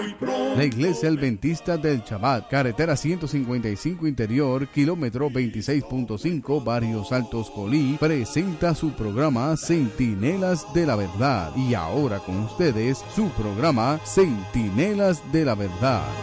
muy pronto. La Iglesia Adventista del Chabat, carretera 155 Interior, kilómetro 26.5, Barrios Altos Colí, presenta su programa Centinelas de la Verdad. Y ahora con ustedes, su programa Centinelas de la Verdad.